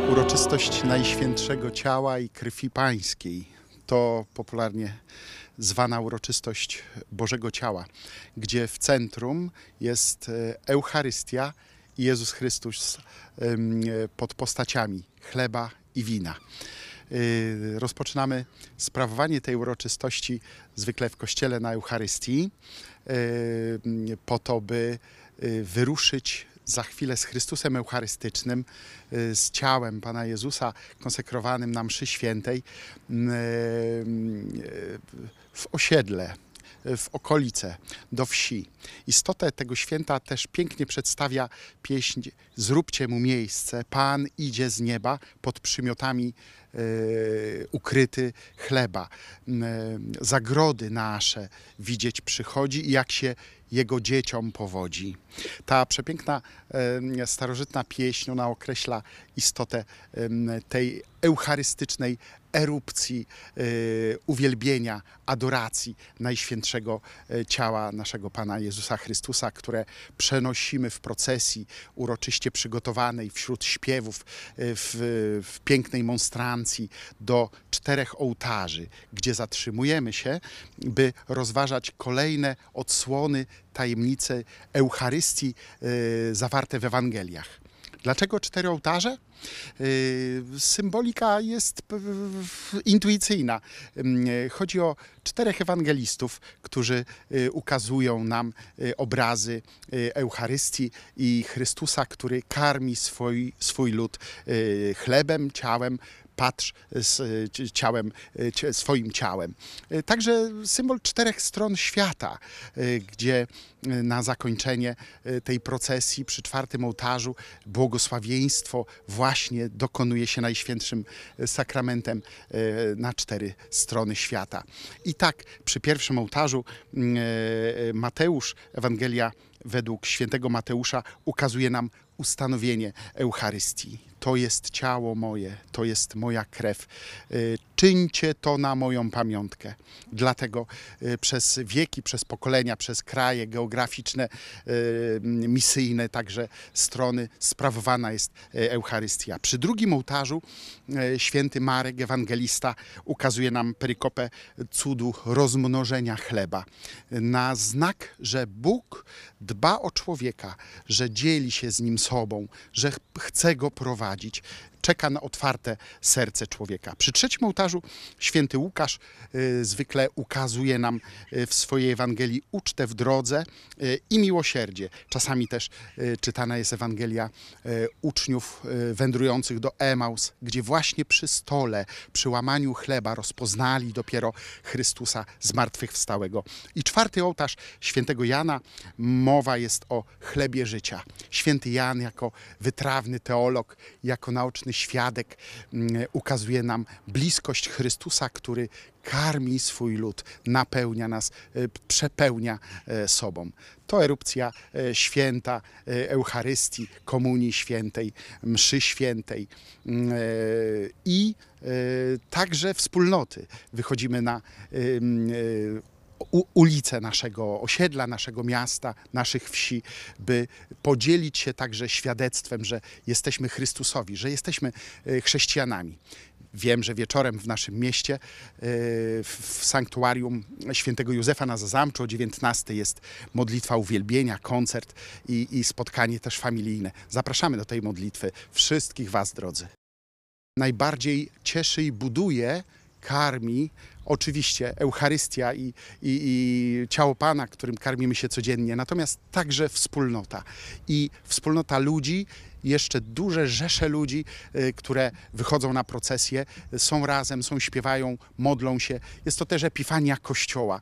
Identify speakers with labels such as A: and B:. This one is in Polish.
A: Uroczystość Najświętszego Ciała i Krwi Pańskiej to popularnie zwana uroczystość Bożego Ciała, gdzie w centrum jest Eucharystia i Jezus Chrystus pod postaciami chleba i wina. Rozpoczynamy sprawowanie tej uroczystości zwykle w kościele na Eucharystii, po to, by wyruszyć za chwilę z Chrystusem Eucharystycznym, z ciałem Pana Jezusa konsekrowanym na mszy świętej w osiedle, w okolice, do wsi. Istotę tego święta też pięknie przedstawia pieśń "Zróbcie mu miejsce, Pan idzie z nieba, pod przymiotami ukryty chleba. Zagrody nasze widzieć przychodzi i jak się jego dzieciom powodzi". Ta przepiękna, starożytna pieśń, ona określa istotę tej eucharystycznej erupcji uwielbienia, adoracji Najświętszego Ciała naszego Pana Jezusa Chrystusa, które przenosimy w procesji uroczyście przygotowanej wśród śpiewów w pięknej monstrancji do 4 ołtarzy, gdzie zatrzymujemy się, by rozważać kolejne odsłony tajemnicy Eucharystii zawarte w Ewangeliach. Dlaczego 4 ołtarze? Symbolika jest intuicyjna. Chodzi o 4 ewangelistów, którzy ukazują nam obrazy Eucharystii i Chrystusa, który karmi swój lud chlebem, ciałem, patrz z ciałem, swoim ciałem. Także symbol 4 stron świata, gdzie na zakończenie tej procesji przy 4 ołtarzu błogosławieństwo właśnie dokonuje się Najświętszym Sakramentem na 4 strony świata. I tak przy 1 ołtarzu Mateusz, Ewangelia według świętego Mateusza, ukazuje nam ustanowienie Eucharystii. To jest ciało moje, to jest moja krew. Czyńcie to na moją pamiątkę. Dlatego przez wieki, przez pokolenia, przez kraje geograficzne, misyjne, także strony sprawowana jest Eucharystia. Przy 2 ołtarzu święty Marek, ewangelista, ukazuje nam perykopę cudu rozmnożenia chleba. Na znak, że Bóg dba o człowieka, że dzieli się z nim sobą, że chce go prowadzić. Czeka na otwarte serce człowieka. Przy 3 ołtarzu święty Łukasz zwykle ukazuje nam w swojej Ewangelii ucztę w drodze i miłosierdzie. Czasami też czytana jest Ewangelia uczniów wędrujących do Emaus, gdzie właśnie przy stole, przy łamaniu chleba rozpoznali dopiero Chrystusa zmartwychwstałego. I 4 ołtarz świętego Jana, mowa jest o chlebie życia. Święty Jan jako wytrawny teolog, jako naoczny świadek ukazuje nam bliskość Chrystusa, który karmi swój lud, napełnia nas, przepełnia sobą. To erupcja święta Eucharystii, Komunii Świętej, Mszy Świętej i także wspólnoty. Wychodzimy na ulice naszego osiedla, naszego miasta, naszych wsi, by podzielić się także świadectwem, że jesteśmy Chrystusowi, że jesteśmy chrześcijanami. Wiem, że wieczorem w naszym mieście w sanktuarium świętego Józefa na Zazamczu o 19:00 jest modlitwa uwielbienia, koncert i spotkanie też familijne. Zapraszamy do tej modlitwy wszystkich Was, drodzy. Najbardziej cieszy i buduje, karmi oczywiście Eucharystia i ciało Pana, którym karmimy się codziennie, natomiast także wspólnota. I wspólnota ludzi, jeszcze duże rzesze ludzi, które wychodzą na procesję, są razem, śpiewają, modlą się. Jest to też epifania Kościoła.